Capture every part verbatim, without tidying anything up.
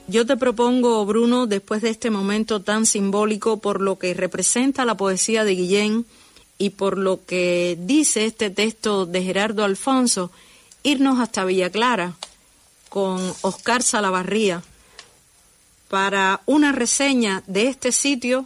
Yo te propongo, Bruno, después de este momento tan simbólico, por lo que representa la poesía de Guillén y por lo que dice este texto de Gerardo Alfonso, irnos hasta Villa Clara con Oscar Salavarría para una reseña de este sitio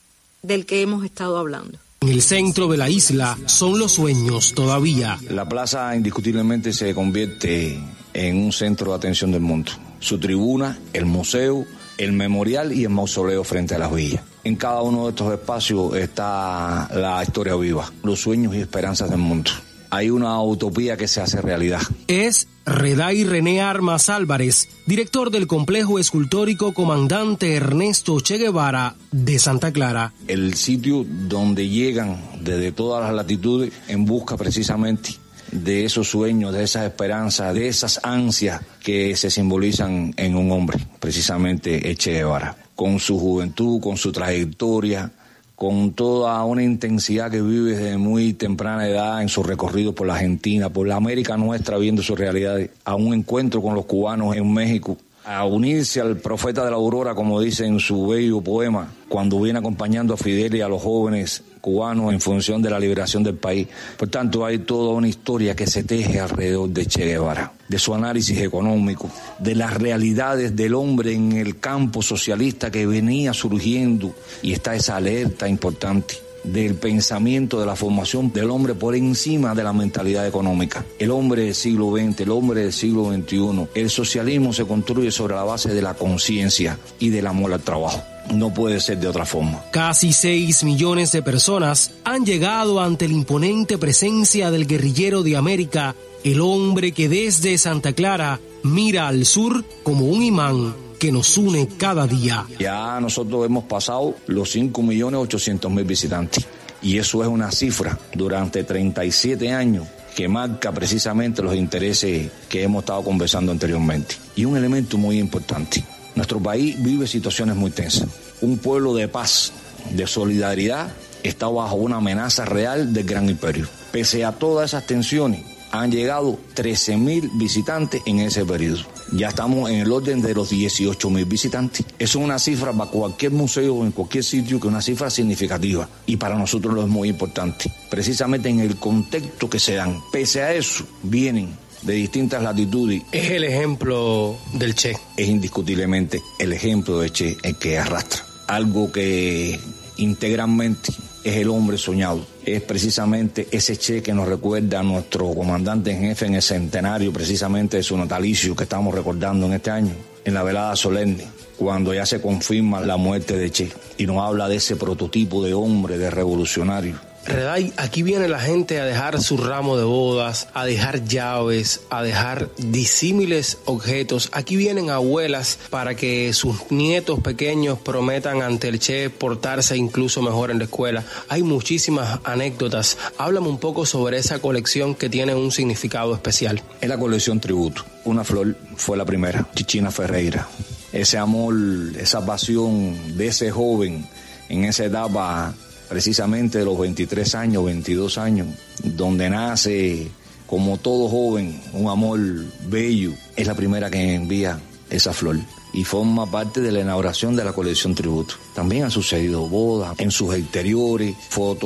del que hemos estado hablando. En el centro de la isla son los sueños todavía. La plaza indiscutiblemente se convierte en un centro de atención del mundo. Su tribuna, el museo, el memorial y el mausoleo frente a las villas. En cada uno de estos espacios está la historia viva, los sueños y esperanzas del mundo. Hay una utopía que se hace realidad. Es Reday René Armas Álvarez, director del complejo escultórico Comandante Ernesto Che Guevara de Santa Clara. El sitio donde llegan desde todas las latitudes en busca precisamente de esos sueños, de esas esperanzas, de esas ansias que se simbolizan en un hombre, precisamente Che Guevara. Con su juventud, con su trayectoria, con toda una intensidad que vive desde muy temprana edad en su recorrido por la Argentina, por la América nuestra, viendo sus realidades, a un encuentro con los cubanos en México, a unirse al profeta de la aurora, como dice en su bello poema, cuando viene acompañando a Fidel y a los jóvenes cubanos en función de la liberación del país. Por tanto, hay toda una historia que se teje alrededor de Che Guevara, de su análisis económico, de las realidades del hombre en el campo socialista que venía surgiendo, y está esa alerta importante del pensamiento, de la formación del hombre por encima de la mentalidad económica. El hombre del siglo veinte, el hombre del siglo veintiuno, el socialismo se construye sobre la base de la conciencia y del amor al trabajo. No puede ser de otra forma. Casi seis millones de personas han llegado ante la imponente presencia del guerrillero de América, el hombre que desde Santa Clara mira al sur como un imán que nos une cada día. Ya nosotros hemos pasado los cinco millones ochocientos mil visitantes, y eso es una cifra durante treinta y siete años que marca precisamente los intereses que hemos estado conversando anteriormente. Y un elemento muy importante: nuestro país vive situaciones muy tensas. Un pueblo de paz, de solidaridad, está bajo una amenaza real del gran imperio. Pese a todas esas tensiones, han llegado trece mil visitantes en ese periodo. Ya estamos en el orden de los dieciocho mil visitantes. Eso es una cifra para cualquier museo o en cualquier sitio, que es una cifra significativa. Y para nosotros lo es muy importante, precisamente en el contexto que se dan. Pese a eso, vienen de distintas latitudes. Es el ejemplo del Che. Es indiscutiblemente el ejemplo de Che el que arrastra. Algo que integralmente es el hombre soñado. Es precisamente ese Che que nos recuerda a nuestro comandante en jefe en el centenario precisamente de su natalicio, que estamos recordando en este año, en la velada solemne, cuando ya se confirma la muerte de Che, y nos habla de ese prototipo de hombre, de revolucionario. Reday, aquí viene la gente a dejar su ramo de bodas, a dejar llaves, a dejar disímiles objetos. Aquí vienen abuelas para que sus nietos pequeños prometan ante el Che portarse incluso mejor en la escuela. Hay muchísimas anécdotas. Háblame un poco sobre esa colección que tiene un significado especial. Es la colección Tributo. Una flor fue la primera, Chichina Ferreira. Ese amor, esa pasión de ese joven en esa etapa, precisamente de los veintitrés años, veintidós años, donde nace, como todo joven, un amor bello, es la primera que envía esa flor y forma parte de la inauguración de la colección Tributo. También han sucedido bodas en sus exteriores,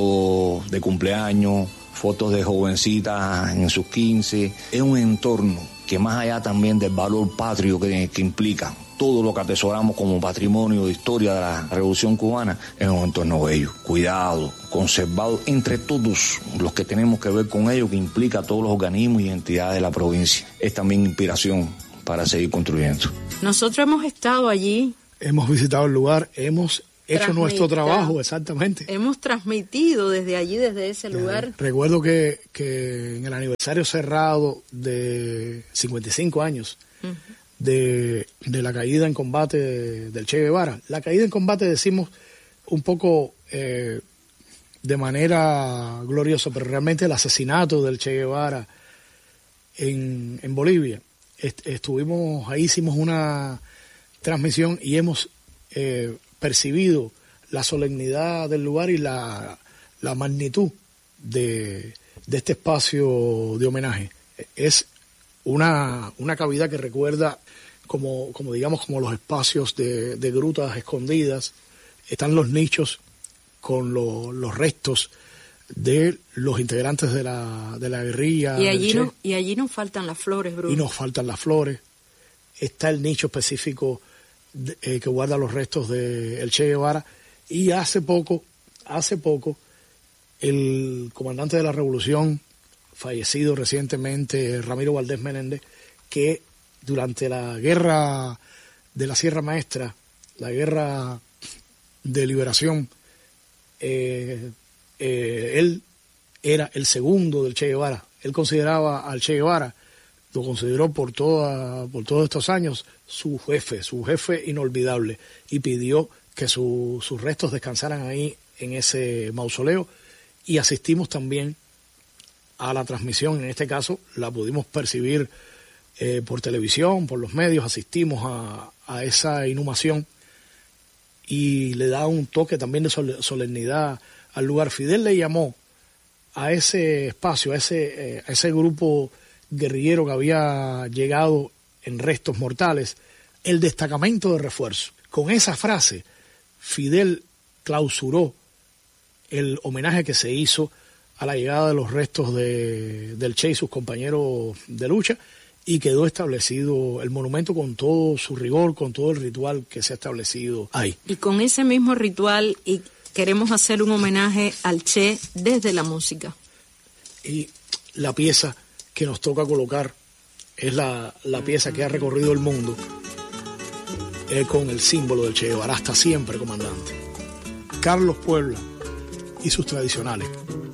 fotos de cumpleaños, fotos de jovencitas en sus quince. Es un entorno que, más allá también del valor patrio que, que implica todo lo que atesoramos como patrimonio de historia de la Revolución Cubana, es un entorno bello, cuidado, conservado entre todos los que tenemos que ver con ello, que implica a todos los organismos y entidades de la provincia. Es también inspiración para seguir construyendo. Nosotros hemos estado allí. Hemos visitado el lugar, hemos hecho nuestro trabajo, exactamente. Hemos transmitido desde allí, desde ese lugar. Eh, recuerdo que, que en el aniversario cerrado de cincuenta y cinco años, uh-huh. De, de la caída en combate de, del Che Guevara. La caída en combate decimos un poco eh, de manera gloriosa, pero realmente el asesinato del Che Guevara en, en Bolivia. Est- estuvimos ahí, hicimos una transmisión y hemos eh, percibido la solemnidad del lugar y la, la magnitud de, de este espacio de homenaje. Es una, una cavidad que recuerda como, como digamos, como los espacios de, de grutas escondidas. Están los nichos con lo, los restos de los integrantes de la, de la guerrilla. Y allí, no, y allí nos faltan las flores, Bruno. Y nos faltan las flores. Está el nicho específico de, eh, que guarda los restos del Che Guevara. Y hace poco, hace poco, el comandante de la revolución, fallecido recientemente, Ramiro Valdés Menéndez, que durante la guerra de la Sierra Maestra, la guerra de liberación, eh, eh, él era el segundo del Che Guevara. Él consideraba al Che Guevara, lo consideró por, toda, por todos estos años su jefe, su jefe inolvidable, y pidió que su, sus restos descansaran ahí en ese mausoleo, y asistimos también a la transmisión. En este caso la pudimos percibir eh, por televisión, por los medios, asistimos a, a esa inhumación, y le da un toque también de solemnidad al lugar. Fidel le llamó a ese espacio, a ese, eh, a ese grupo guerrillero que había llegado en restos mortales, el destacamento de refuerzo. Con esa frase, Fidel clausuró el homenaje que se hizo a la llegada de los restos de, del Che y sus compañeros de lucha, y quedó establecido el monumento con todo su rigor, con todo el ritual que se ha establecido ahí. Y con ese mismo ritual, y queremos hacer un homenaje al Che desde la música. Y la pieza que nos toca colocar es la, la pieza que ha recorrido el mundo eh, con el símbolo del Che Guevara. Hasta siempre, comandante. Carlos Puebla y sus tradicionales.